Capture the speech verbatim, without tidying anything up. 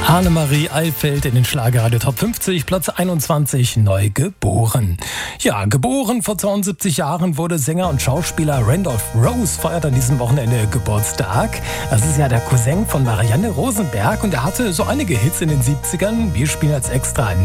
Annemarie Eifeld in den Schlagerradio Top fünfzig, Platz einundzwanzig, neu geboren. Ja, geboren vor zweiundsiebzig Jahren wurde Sänger und Schauspieler Randolph Rose, feiert an diesem Wochenende Geburtstag. Das ist ja der Cousin von Marianne Rosenberg und er hatte so einige Hits in den siebzigern. Wir spielen als extra